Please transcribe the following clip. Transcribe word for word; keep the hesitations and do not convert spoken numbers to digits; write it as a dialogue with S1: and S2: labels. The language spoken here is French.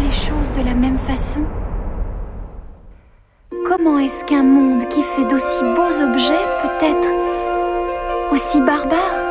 S1: les choses de la même façon? Comment est-ce qu'un monde qui fait d'aussi beaux objets peut être aussi barbare?